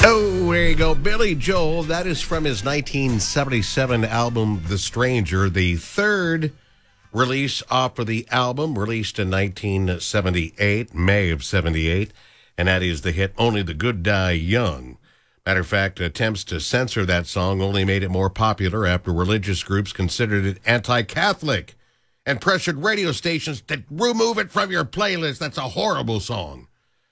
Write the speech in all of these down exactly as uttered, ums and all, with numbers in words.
Oh, there you go. Billy Joel. That is from his nineteen seventy-seven album, The Stranger, the third release off of the album, released in nineteen seventy-eight, May of seventy-eight, and that is the hit Only the Good Die Young. Matter of fact, attempts to censor that song only made it more popular after religious groups considered it anti-Catholic and pressured radio stations to remove it from your playlist. That's a horrible song.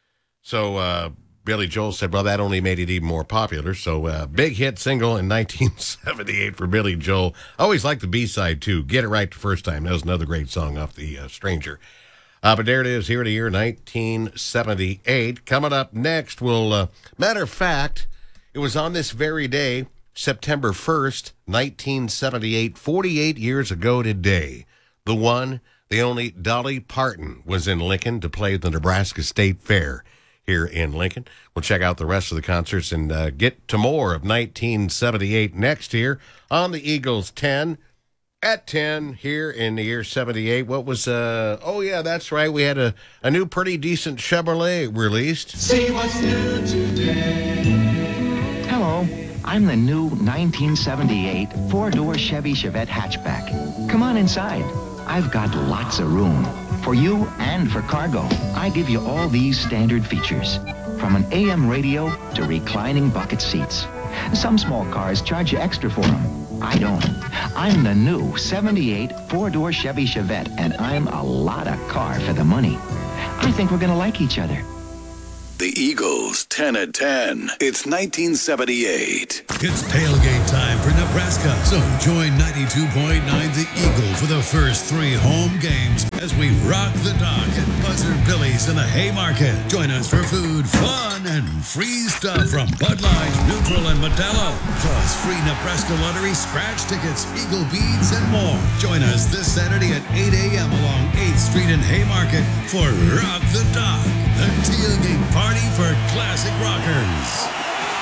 So, uh, Billy Joel said, well, that only made it even more popular. So, uh, big hit single in nineteen seventy-eight for Billy Joel. I always liked the B-side, too. Get It Right the First Time. That was another great song off the uh, Stranger. Uh, but there it is, here in the year nineteen seventy-eight. Coming up next, we'll, uh, matter of fact, it was on this very day, September first, nineteen seventy-eight, forty-eight years ago today, the one, the only Dolly Parton was in Lincoln to play the Nebraska State Fair here in Lincoln. We'll check out the rest of the concerts and uh, get to more of nineteen seventy-eight next year on the Eagles ten. At ten here in the year seventy-eight. What was, uh, oh yeah, that's right. We had a, a new pretty decent Chevrolet released. See what's new today. Hello, I'm the new nineteen seventy-eight four-door Chevy Chevette hatchback. Come on inside. I've got lots of room. For you and for cargo, I give you all these standard features. From an A M radio to reclining bucket seats. Some small cars charge you extra for them. I don't. I'm the new seventy-eight four-door Chevy Chevette, and I'm a lot of car for the money. I think we're going to like each other. The Eagles, ten at ten. It's nineteen seventy-eight. It's tailgate time for Nebraska. So join ninety-two point nine The Eagle for the first three home games as we rock the dock at Buzzard Billy's in the Haymarket. Join us for food, fun, and free stuff from Bud Light, Neutral, and Modelo. Plus free Nebraska Lottery scratch tickets, Eagle beads, and more. Join us this Saturday at eight a.m. along eighth Street in Haymarket for Rock the Dock, the tailgate party for classic rockers.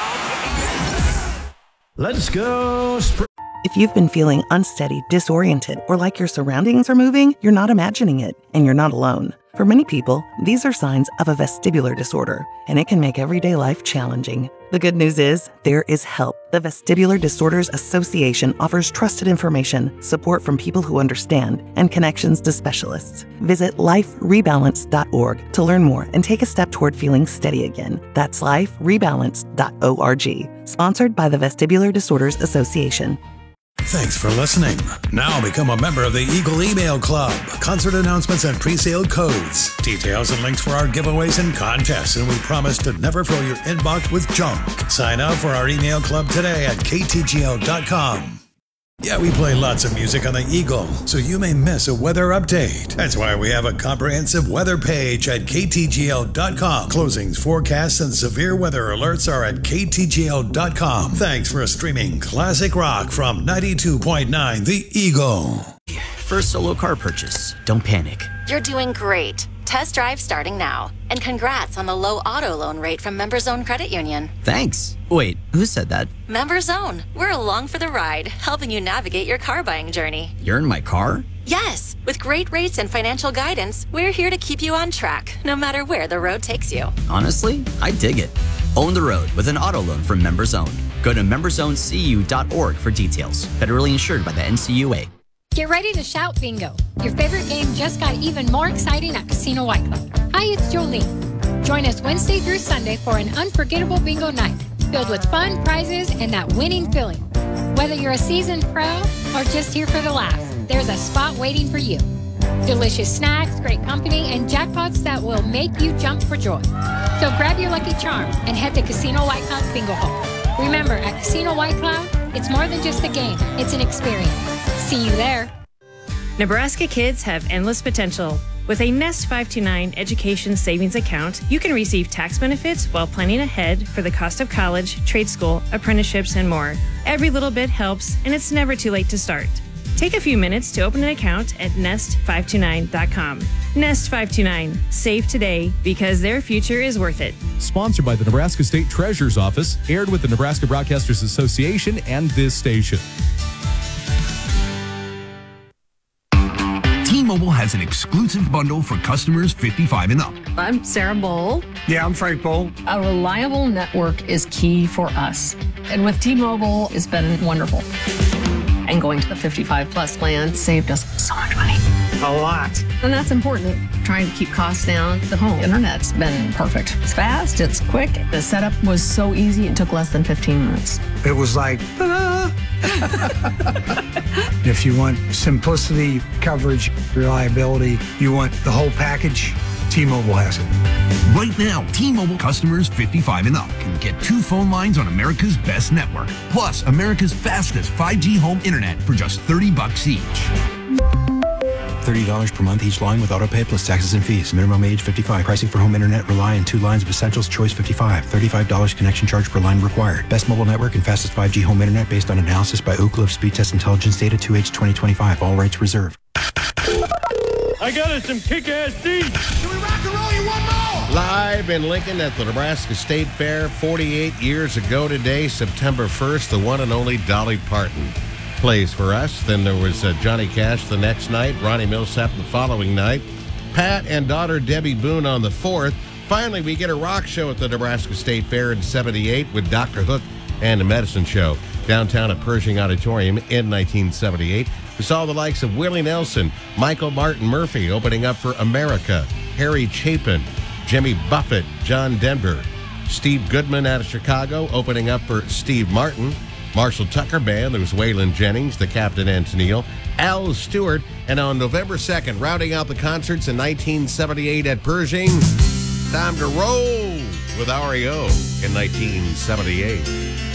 Let's go. Sp- If you've been feeling unsteady, disoriented, or like your surroundings are moving, you're not imagining it, and you're not alone. For many people, these are signs of a vestibular disorder, and it can make everyday life challenging. The good news is, there is help. The Vestibular Disorders Association offers trusted information, support from people who understand, and connections to specialists. Visit life rebalance dot org to learn more and take a step toward feeling steady again. That's life rebalance dot org. Sponsored by the Vestibular Disorders Association. Thanks for listening. Now become a member of the Eagle Email Club. Concert announcements and pre-sale codes. Details and links for our giveaways and contests, and we promise to never fill your inbox with junk. Sign up for our email club today at k t g l dot com. Yeah, we play lots of music on the Eagle, so you may miss a weather update. That's why we have a comprehensive weather page at k t g l dot com. Closings, forecasts, and severe weather alerts are at k t g l dot com. Thanks for streaming classic rock from ninety-two point nine The Eagle. First solo car purchase. Don't panic. You're doing great. Test drive starting now. And congrats on the low auto loan rate from MemberZone Credit Union. Thanks. Wait, who said that? MemberZone. We're along for the ride, helping you navigate your car buying journey. You're in my car? Yes. With great rates and financial guidance, we're here to keep you on track, no matter where the road takes you. Honestly, I dig it. Own the road with an auto loan from MemberZone. Go to member zone c u dot org for details. Federally insured by the N C U A. Get ready to shout bingo. Your favorite game just got even more exciting at Casino White Cloud. Hi, it's Jolene. Join us Wednesday through Sunday for an unforgettable bingo night filled with fun, prizes, and that winning feeling. Whether you're a seasoned pro or just here for the laugh, there's a spot waiting for you. Delicious snacks, great company, and jackpots that will make you jump for joy. So grab your lucky charm and head to Casino White Cloud Bingo Hall. Remember, at Casino White Cloud, it's more than just a game, it's an experience. See you there. Nebraska kids have endless potential. With a Nest five two nine Education Savings Account, you can receive tax benefits while planning ahead for the cost of college, trade school, apprenticeships, and more. Every little bit helps, and it's never too late to start. Take a few minutes to open an account at nest five two nine dot com. Nest five two nine. Save today because their future is worth it. Sponsored by the Nebraska State Treasurer's Office, aired with the Nebraska Broadcasters Association and this station. T-Mobile has an exclusive bundle for customers fifty-five and up. I'm Sarah Bowl. Yeah, I'm Frank Bowl. A reliable network is key for us. And with T-Mobile, it's been wonderful. And going to the fifty-five plus plan saved us so much money. A lot. And that's important. Trying to keep costs down. The home internet's been perfect. It's fast, it's quick. The setup was so easy, it took less than fifteen minutes. It was like, ah. If you want simplicity, coverage, reliability, you want the whole package, T-Mobile has it. Right now, T-Mobile customers fifty-five and up can get two phone lines on America's best network, plus America's fastest five G home internet for just thirty bucks each. thirty dollars per month each line with autopay plus taxes and fees. Minimum age fifty-five. Pricing for home internet rely on two lines of Essentials Choice fifty-five. thirty-five dollars connection charge per line required. Best mobile network and fastest five G home internet based on analysis by Ookla of Speed Test Intelligence Data two H twenty twenty-five. All rights reserved. I got us some kick-ass seats. Can we rock and roll you one more? Live in Lincoln at the Nebraska State Fair forty-eight years ago today, September first, the one and only Dolly Parton plays for us. Then there was uh, Johnny Cash the next night, Ronnie Millsap the following night, Pat and daughter Debbie Boone on the fourth. Finally, we get a rock show at the Nebraska State Fair in seventy-eight with Doctor Hook and the Medicine Show downtown at Pershing Auditorium in nineteen seventy-eight. We saw the likes of Willie Nelson, Michael Martin Murphey opening up for America, Harry Chapin, Jimmy Buffett, John Denver, Steve Goodman out of Chicago opening up for Steve Martin, Marshall Tucker Band, there was Waylon Jennings, the Captain and Tennille, Al Stewart, and on November second, rounding out the concerts in nineteen seventy-eight at Pershing, time to roll with R E O in nineteen seventy-eight.